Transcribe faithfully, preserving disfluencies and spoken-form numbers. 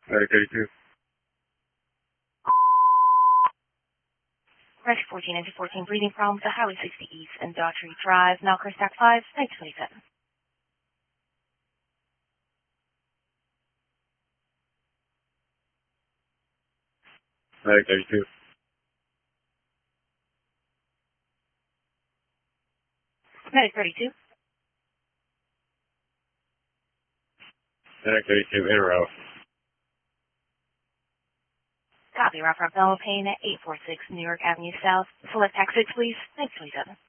Medic thirty-two. Rescue fourteen, engine fourteen, breathing problems at Highway sixty East and Daughtry Drive, Malker Stack five, Night twenty-seven. Medic thirty-two. Medic thirty-two. Medic thirty-two, in route. Copy, Route for Belmo Payne at eight forty-six New York Avenue South. Select tax six, please. Night twenty-seven.